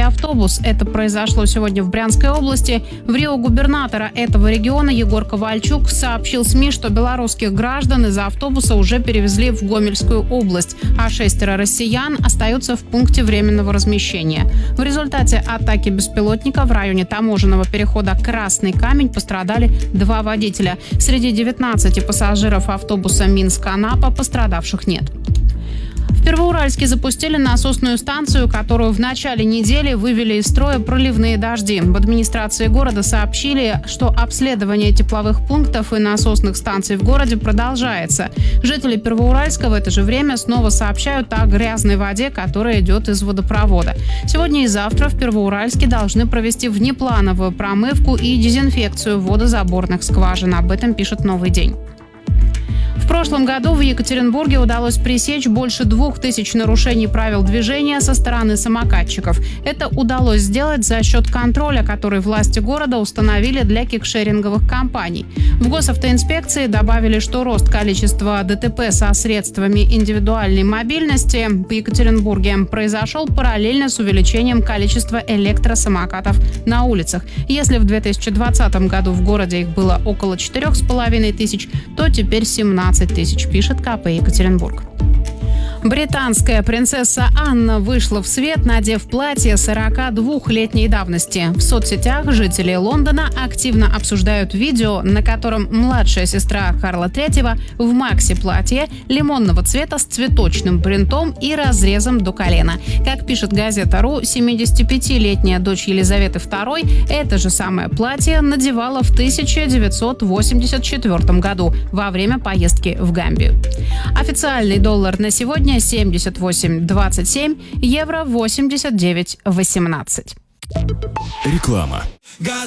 автобус. Это произошло сегодня в Брянской области. В Рио губернатора этого региона Егор Ковальчук сообщил СМИ, что белорусских граждан из автобуса уже перевезли в Гомельскую область, а 6 россиян остаются в пункте временного размещения. В результате атаки беспилотника в районе таможенного перехода «Красный камень» пострадали 2 водителя. Среди 19 пассажиров автобуса Минск-Анапа пострадавших нет. В Первоуральске запустили насосную станцию, которую в начале недели вывели из строя проливные дожди. В администрации города сообщили, что обследование тепловых пунктов и насосных станций в городе продолжается. Жители Первоуральска в это же время снова сообщают о грязной воде, которая идет из водопровода. Сегодня и завтра в Первоуральске должны провести внеплановую промывку и дезинфекцию водозаборных скважин. Об этом пишет «Новый день». В прошлом году в Екатеринбурге удалось пресечь больше 2000 нарушений правил движения со стороны самокатчиков. Это удалось сделать за счет контроля, который власти города установили для кикшеринговых компаний. В госавтоинспекции добавили, что рост количества ДТП со средствами индивидуальной мобильности в Екатеринбурге произошел параллельно с увеличением количества электросамокатов на улицах. Если в 2020 году в городе их было около 4500, то теперь 17 тысяч, пишет КП Екатеринбург. Британская принцесса Анна вышла в свет, надев платье 42-летней давности. В соцсетях жители Лондона активно обсуждают видео, на котором младшая сестра Карла III в макси-платье лимонного цвета с цветочным принтом и разрезом до колена. Как пишет газета.ру, 75-летняя дочь Елизаветы II это же самое платье надевала в 1984 году во время поездки в Гамбию. Официальный доллар на сегодня 78.27, евро 89.18. Реклама.